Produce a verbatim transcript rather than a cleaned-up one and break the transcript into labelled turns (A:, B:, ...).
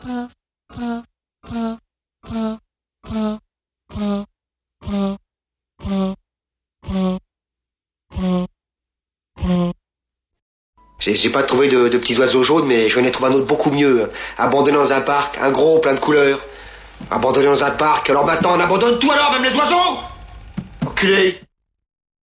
A: J'ai j'ai pas trouvé de, de petits oiseaux jaunes, mais j'en ai trouvé un autre beaucoup mieux. Abandonné dans un parc, un gros, plein de couleurs. Abandonné dans un parc, alors maintenant on abandonne tout alors, même les oiseaux! Enculé!